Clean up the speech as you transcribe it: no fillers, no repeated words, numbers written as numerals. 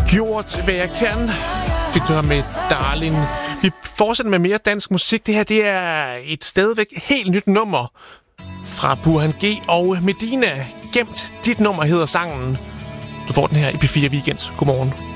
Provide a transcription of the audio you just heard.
Gjort, hvad jeg kan. Fik du her med Darling. Vi fortsætter med mere dansk musik. Det her, det er et stadigvæk helt nyt nummer fra Burhan G og Medina. Gemt dit nummer hedder sangen. Du får den her i P4 Weekend. Godmorgen.